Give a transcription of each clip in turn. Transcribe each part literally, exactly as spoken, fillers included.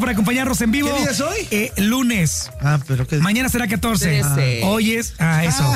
por acompañarnos en vivo. ¿Qué día es hoy? Eh, lunes. Ah, pero que... Mañana será catorce. trece. Ah, hoy es... Ah, eso.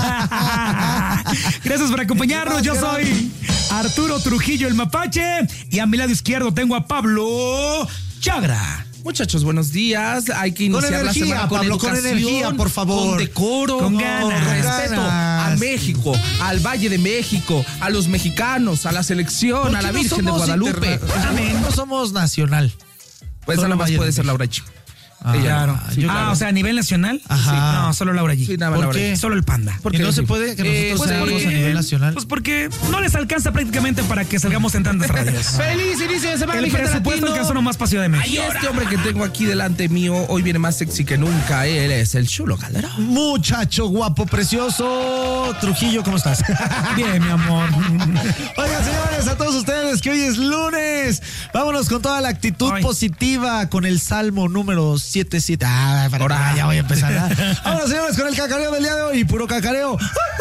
Gracias por acompañarnos. Yo soy Arturo Trujillo, el Mapache. Y a mi lado izquierdo tengo a Pablo Chagra. Muchachos, buenos días. Hay que iniciar Con energía, la semana con Pablo, con educación, energía, por favor. con decoro, Con con ganas. respeto ganas. a México, al Valle de México, a los mexicanos, a la selección, a la no Virgen de somos Guadalupe. interna- Amén. No somos nacional. Pues Solo nada más Valle puede de ser México. Laura Chico. Ah, Ella. Claro. Sí, ah, claro. o sea, a nivel nacional. Ajá. Sí. No, solo Laura G. Sí, nada más ¿Por Laura qué? G. Solo el panda. ¿Por ¿Y qué? no se puede que Eh, nosotros pues seamos porque- a nivel nacional? Pues porque no les alcanza prácticamente para que salgamos en tantas radios. ¡Feliz inicio de semana, El mi gente presupuesto latino! alcanzó nomás para Ciudad de Y México. este hombre que tengo aquí delante mío hoy viene más sexy que nunca. Él es el Chulo Calderón. Muchacho guapo, precioso. Trujillo, ¿cómo estás? Bien, mi amor. Oigan, señores, a todos ustedes que hoy es lunes. Vámonos con toda la actitud Ay. positiva con el Salmo número siete siete. Ah, para, Ahora. ya voy a empezar. ¿eh? Vámonos, señores, con el cacareo del día de hoy. Puro cacareo.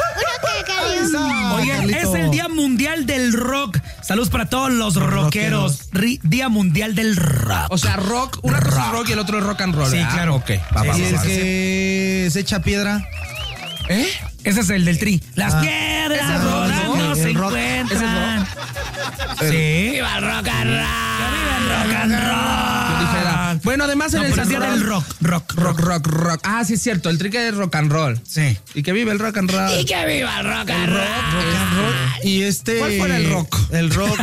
Ahí está, Oigan, Carlito. es el Día Mundial del Rock. Saludos para todos los rockeros. Ri- Día Mundial del Rock. O sea, rock, una cosa es rock y el otro es rock and roll. Sí, ¿verdad? claro. Ok, va, va, Y va, el va. que se echa piedra. ¿Eh? Ese es el del Tri. Las Ah. piedras Ese es rock, rodando ¿no? se El rock. encuentran. Sí. ¡Viva el rock and roll! ¡Viva el rock and roll! Yo dijera. Bueno, además en No, el pero es Día San- del rock. Rock, Rock, rock, rock. Ah, sí es cierto, el trick es rock and roll. Sí. Y que vive el rock and roll. Y que viva el rock and roll. Rock and roll. Y este. ¿Cuál fuera el rock? El rock.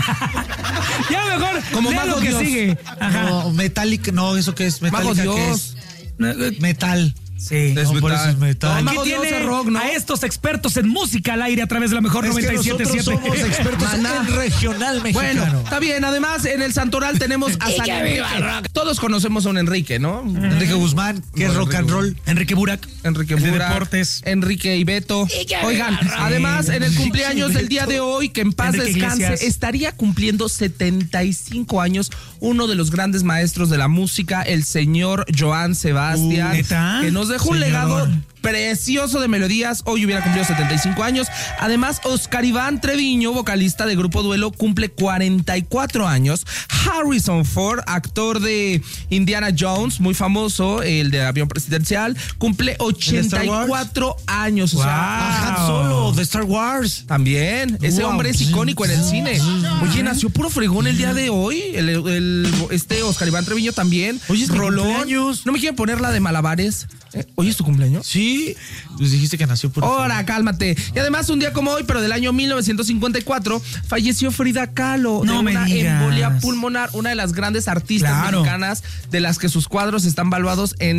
Ya mejor, Como lea Mago lo que Dios. sigue. Ajá. No, Metallica. No, ¿eso qué es? Mago Metallica, ¿qué Dios. es? Metal. Sí. Es No, por eso es metal. No, Aquí Mago Dios tiene es rock, ¿no? a estos expertos en música al aire a través de la mejor Es que noventa y siete nosotros punto siete. somos expertos Maná. en regional mexicano. Bueno, está bien. Además, en el Santoral tenemos a San Enrique. Todos conocemos a un Enrique, ¿no? Enrique Guzmán, que es No, rock Enrique and roll. Enrique Burak. Enrique El de Burak, deportes. Enrique y Beto. Oigan, además, en el cumpleaños del día de hoy, que en paz Enrique descanse, Iglesias. estaría cumpliendo setenta y cinco años uno de los grandes maestros de la música, el señor Joan Sebastián, Uh, ¿neta? que nos dejó un Señor. legado precioso de melodías. Hoy hubiera cumplido setenta y cinco años. Además, Oscar Iván Treviño, vocalista de Grupo Duelo, cumple cuarenta y cuatro años. Harrison Ford, actor de Indiana Jones, muy famoso, el de avión presidencial, cumple ochenta y cuatro años. O sea, Wow. Han Solo, de Star Wars. también, ese Wow. hombre es icónico en el cine. Oye, nació puro fregón el día de hoy. El, el- este Oscar Iván Treviño también. Oye, es mi Rolón. cumpleaños. ¿No me quieren poner la de Malabares? Eh, ¿Hoy es tu cumpleaños? Sí. Pues dijiste que nació por. Ahora, cálmate. Y además, un día como hoy, pero del año mil novecientos cincuenta y cuatro, falleció Frida Kahlo No de me una digas. embolia pulmonar, una de las grandes artistas Claro. mexicanas de las que sus cuadros están valuados en